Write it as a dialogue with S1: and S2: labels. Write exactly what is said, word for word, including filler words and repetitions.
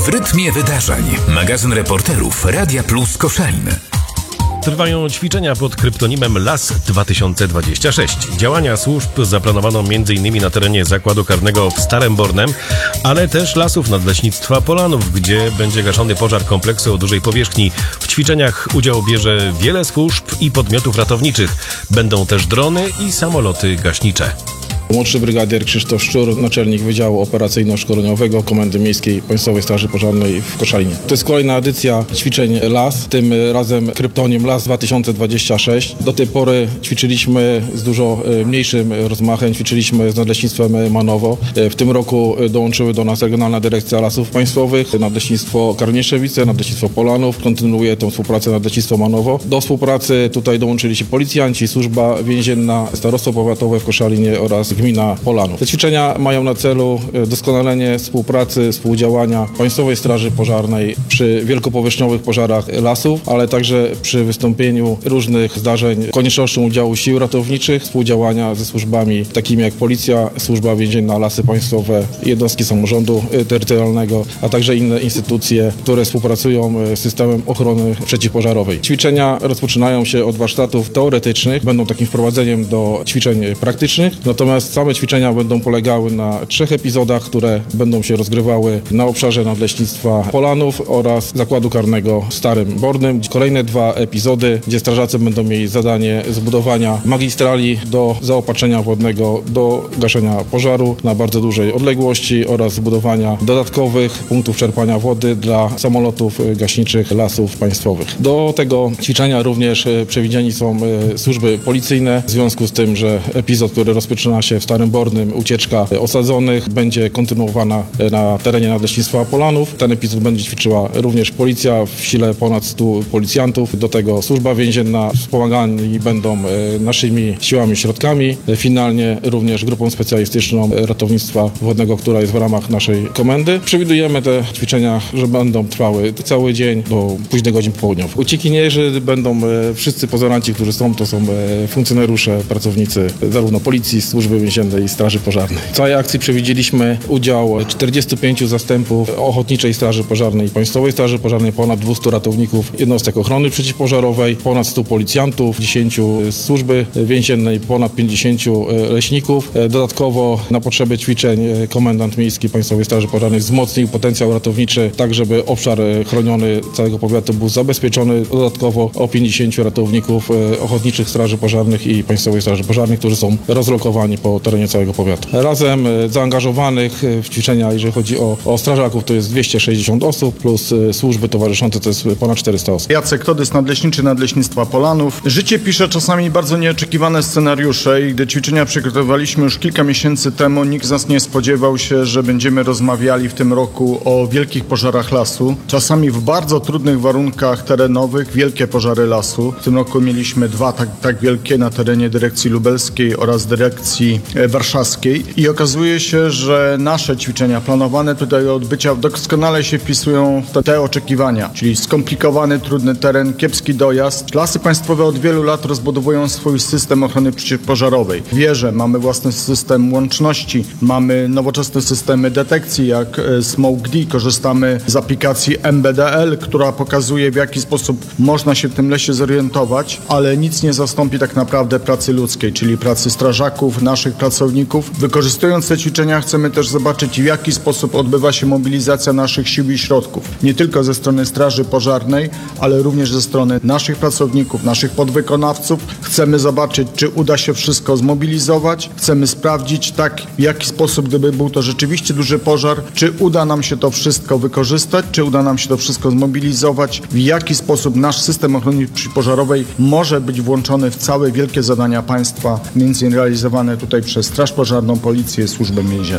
S1: W rytmie wydarzeń. Magazyn reporterów Radia Plus Koszalin.
S2: Trwają ćwiczenia pod kryptonimem Las dwa tysiące dwadzieścia sześć. Działania służb zaplanowano między innymi na terenie zakładu karnego w Starym Bornem, ale też Lasów Nadleśnictwa Polanów, gdzie będzie gaszony pożar kompleksu o dużej powierzchni. W ćwiczeniach udział bierze wiele służb i podmiotów ratowniczych. Będą też drony i samoloty gaśnicze.
S3: Młodszy brygadier Krzysztof Szczur, naczelnik Wydziału Operacyjno-Szkoleniowego Komendy Miejskiej Państwowej Straży Pożarnej w Koszalinie. To jest kolejna edycja ćwiczeń Las, tym razem kryptonim Las dwa tysiące dwadzieścia sześć. Do tej pory ćwiczyliśmy z dużo mniejszym rozmachem, ćwiczyliśmy z Nadleśnictwem Manowo. W tym roku dołączyły do nas Regionalna Dyrekcja Lasów Państwowych, Nadleśnictwo Karnieszewice, Nadleśnictwo Polanów. Kontynuuje tę współpracę Nadleśnictwo Manowo. Do współpracy tutaj dołączyli się policjanci, Służba Więzienna, Starostwo Powiatowe w Koszalinie oraz Gmina Polanów. Te ćwiczenia mają na celu doskonalenie współpracy, współdziałania Państwowej Straży Pożarnej przy wielkopowierzchniowych pożarach lasów, ale także przy wystąpieniu różnych zdarzeń koniecznością udziału sił ratowniczych, współdziałania ze służbami takimi jak Policja, Służba Więzienna, Lasy Państwowe, jednostki samorządu terytorialnego, a także inne instytucje, które współpracują z systemem ochrony przeciwpożarowej. Ćwiczenia rozpoczynają się od warsztatów teoretycznych, będą takim wprowadzeniem do ćwiczeń praktycznych, natomiast same ćwiczenia będą polegały na trzech epizodach, które będą się rozgrywały na obszarze Nadleśnictwa Polanów oraz Zakładu Karnego w Starym Bornym. Kolejne dwa epizody, gdzie strażacy będą mieli zadanie zbudowania magistrali do zaopatrzenia wodnego, do gaszenia pożaru na bardzo dużej odległości oraz zbudowania dodatkowych punktów czerpania wody dla samolotów gaśniczych Lasów Państwowych. Do tego ćwiczenia również przewidziani są służby policyjne, w związku z tym, że epizod, który rozpoczyna się w Starym Bornym, ucieczka osadzonych, będzie kontynuowana na terenie Nadleśnictwa Polanów. Ten epizod będzie ćwiczyła również policja w sile ponad stu policjantów. Do tego Służba Więzienna, wspomagani będą naszymi siłami i środkami. Finalnie również grupą specjalistyczną ratownictwa wodnego, która jest w ramach naszej komendy. Przewidujemy te ćwiczenia, że będą trwały cały dzień do późnych godzin południowych. Uciekinierzy będą wszyscy pozoranci, którzy są, to są funkcjonariusze, pracownicy zarówno policji, służby więziennej i straży pożarnej. W całej akcji przewidzieliśmy udział czterdziestu pięciu zastępów Ochotniczej Straży Pożarnej i Państwowej Straży Pożarnej, ponad dwustu ratowników jednostek ochrony przeciwpożarowej, ponad stu policjantów, dziesięciu z służby więziennej, ponad pięćdziesięciu leśników. Dodatkowo na potrzeby ćwiczeń komendant miejski Państwowej Straży Pożarnej wzmocnił potencjał ratowniczy, tak żeby obszar chroniony całego powiatu był zabezpieczony. Dodatkowo o pięćdziesięciu ratowników Ochotniczych Straży Pożarnych i Państwowej Straży Pożarnej, którzy są rozlokowani po terenie całego powiatu. Razem zaangażowanych w ćwiczenia, jeżeli chodzi o, o strażaków, to jest dwieście sześćdziesiąt osób, plus służby towarzyszące to jest ponad czterysta osób.
S4: Jacek Todys, Nadleśniczy Nadleśnictwa Polanów. Życie pisze czasami bardzo nieoczekiwane scenariusze i gdy ćwiczenia przygotowaliśmy już kilka miesięcy temu, nikt z nas nie spodziewał się, że będziemy rozmawiali w tym roku o wielkich pożarach lasu. Czasami w bardzo trudnych warunkach terenowych, wielkie pożary lasu. W tym roku mieliśmy dwa tak, tak wielkie na terenie dyrekcji lubelskiej oraz dyrekcji warszawskiej i okazuje się, że nasze ćwiczenia planowane tutaj do odbycia doskonale się wpisują w te oczekiwania, czyli skomplikowany, trudny teren, kiepski dojazd. Lasy Państwowe od wielu lat rozbudowują swój system ochrony przeciwpożarowej. Wieże, mamy własny system łączności, mamy nowoczesne systemy detekcji jak SmokeD, korzystamy z aplikacji M B D L, która pokazuje, w jaki sposób można się w tym lesie zorientować, ale nic nie zastąpi tak naprawdę pracy ludzkiej, czyli pracy strażaków, naszych pracowników. Wykorzystując te ćwiczenia chcemy też zobaczyć, w jaki sposób odbywa się mobilizacja naszych sił i środków. Nie tylko ze strony Straży Pożarnej, ale również ze strony naszych pracowników, naszych podwykonawców. Chcemy zobaczyć, czy uda się wszystko zmobilizować. Chcemy sprawdzić, tak, w jaki sposób, gdyby był to rzeczywiście duży pożar, czy uda nam się to wszystko wykorzystać, czy uda nam się to wszystko zmobilizować, w jaki sposób nasz system ochrony przeciwpożarowej może być włączony w całe wielkie zadania państwa, między innymi realizowane tutaj przez Straż Pożarną, Policję, Służbę Więzienną.